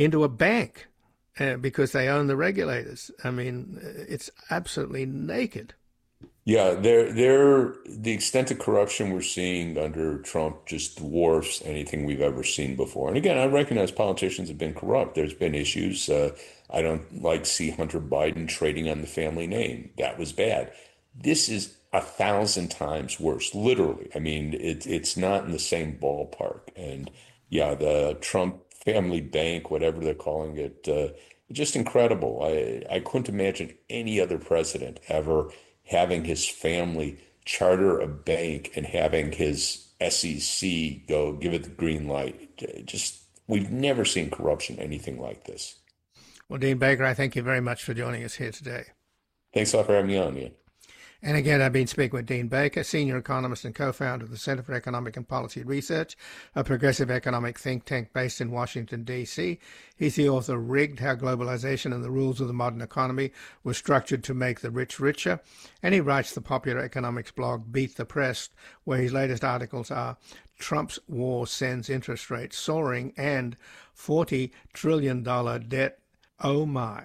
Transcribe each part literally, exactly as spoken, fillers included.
into a bank uh, because they own the regulators. I mean, it's absolutely naked. Yeah, they're, they're, the extent of corruption we're seeing under Trump just dwarfs anything we've ever seen before. And again, I recognize politicians have been corrupt. There's been issues. Uh, I don't like see Hunter Biden trading on the family name. That was bad. This is a thousand times worse, literally. I mean, it, it's not in the same ballpark. And yeah, the Trump family bank, whatever they're calling it, uh, just incredible. I, I couldn't imagine any other president ever having his family charter a bank and having his S E C go give it the green light. Just, we've never seen corruption anything like this. Well, Dean Baker, I thank you very much for joining us here today. Thanks a lot for having me on, Ian. And again, I've been speaking with Dean Baker, senior economist and co-founder of the Center for Economic and Policy Research, a progressive economic think tank based in Washington, D C. He's the author of Rigged: How Globalization and the Rules of the Modern Economy Were Structured to Make the Rich Richer. And he writes the popular economics blog Beat the Press, where his latest articles are Trump's War Sends Interest Rates Soaring and forty trillion dollars Debt. Oh my.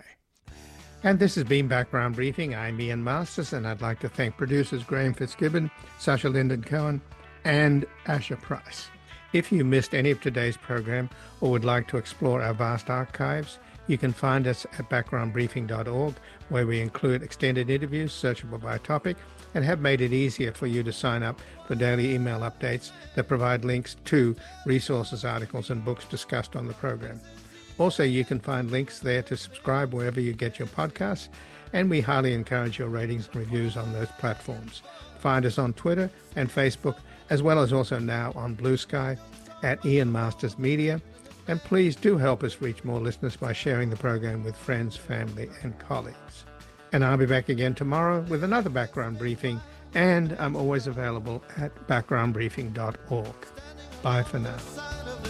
And this has been Background Briefing. I'm Ian Masters, and I'd like to thank producers Graham Fitzgibbon, Sasha Linden Cohen, and Asher Price. If you missed any of today's program or would like to explore our vast archives, you can find us at background briefing dot org, where we include extended interviews searchable by topic and have made it easier for you to sign up for daily email updates that provide links to resources, articles, and books discussed on the program. Also, you can find links there to subscribe wherever you get your podcasts, and we highly encourage your ratings and reviews on those platforms. Find us on Twitter and Facebook, as well as also now on Blue Sky at Ian Masters Media. And please do help us reach more listeners by sharing the program with friends, family, and colleagues. And I'll be back again tomorrow with another Background Briefing, and I'm always available at background briefing dot org. Bye for now.